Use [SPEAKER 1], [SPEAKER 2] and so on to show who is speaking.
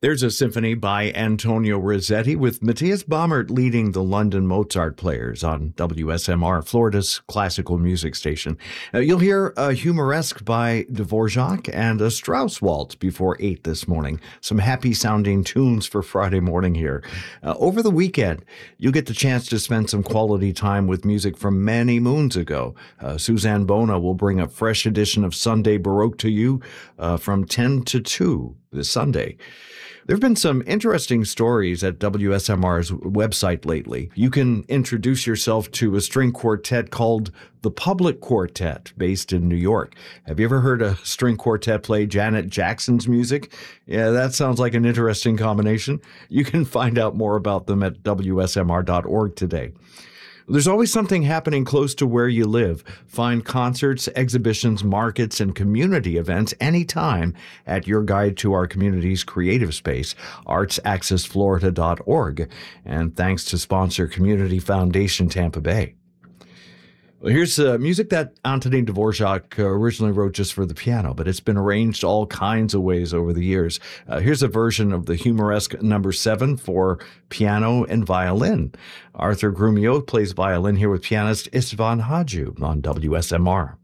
[SPEAKER 1] There's a symphony by Antonio Rossetti with Matthias Baumert leading the London Mozart Players on WSMR, Florida's classical music station. You'll hear a Humoresque by Dvorak and a Strauss waltz before 8 this morning. Some happy-sounding tunes for Friday morning here. Over the weekend, you'll get the chance to spend some quality time with music from many moons ago. Suzanne Bona will bring a fresh edition of Sunday Baroque to you from 10 to 2 this Sunday. There have been some interesting stories at WSMR's website lately. You can introduce yourself to a string quartet called the Public Quartet, based in New York. Have you ever heard a string quartet play Janet Jackson's music? Yeah, that sounds like an interesting combination. You can find out more about them at WSMR.org today. There's always something happening close to where you live. Find concerts, exhibitions, markets, and community events anytime at your guide to our community's creative space, artsaccessflorida.org. And thanks to sponsor Community Foundation Tampa Bay. Well, here's music that Antonin Dvorak originally wrote just for the piano, but it's been arranged all kinds of ways over the years. Here's a version of the Humoresque No. 7 for piano and violin. Arthur Grumio plays violin here with pianist Istvan Hadjiu on WSMR.